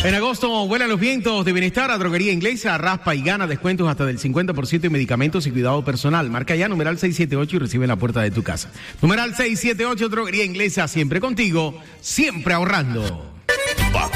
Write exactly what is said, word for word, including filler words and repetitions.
En agosto vuelan los vientos de bienestar a Droguería Inglesa, raspa y gana descuentos hasta del cincuenta por ciento en medicamentos y cuidado personal. Marca ya numeral seiscientos setenta y ocho y recibe en la puerta de tu casa. Numeral seiscientos setenta y ocho, Droguería Inglesa, siempre contigo, siempre ahorrando.